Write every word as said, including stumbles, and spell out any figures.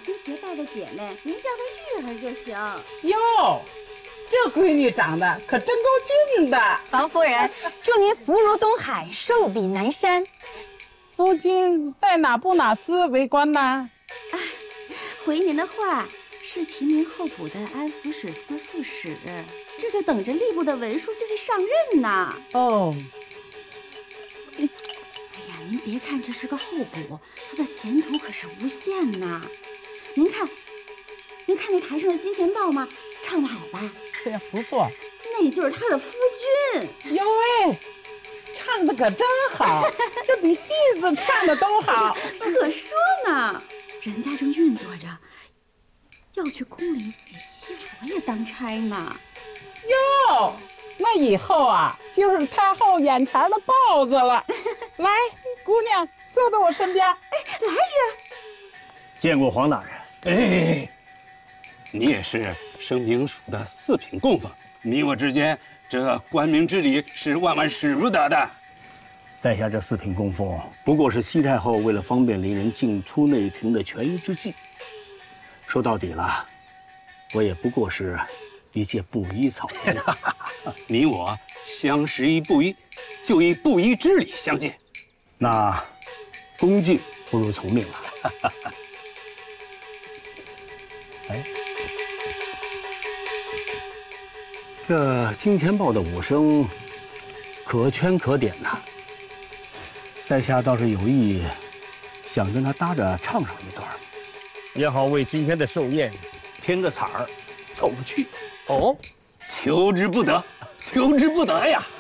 心结拜的姐妹，您叫她玉儿就行。 哟，这闺女长得可真够俊的。 王夫人，祝您福如东海，寿比南山。 夫君在哪部哪司为官呢？ 哎，回您的话，是提名候补的安抚使司副使，这就等着吏部的文书就去上任呢。 哦。 哎呀，您别看这是个候补，他的前途可是无限呐。您看，您看那台上的金钱豹吗？唱得好吧？ 这也不错。 那就是他的夫君。 哟喂，唱得可真好，这比戏子唱的都好。 可说呢，人家正运作着，要去宫里给西佛爷当差呢。 哟，那以后啊，就是太后眼前的豹子了。来，姑娘，坐到我身边。 哎，来人！ 见过黄大人。 哎，你也是生明署的四品供奉，你我之间这官明之礼是万万使不得的。 在下这四品供奉，不过是西太后为了方便邻人进出内廷的权宜之计。说到底了，我也不过是一介布衣草民。 你我相识于布衣，就以布衣之礼相见。 那恭敬不如从命了。哎，这金钱豹的武声可圈可点呐。在下倒是有意想跟他搭着唱上一段，也好为今天的寿宴添个彩儿，凑个趣。 哦，求之不得，求之不得呀！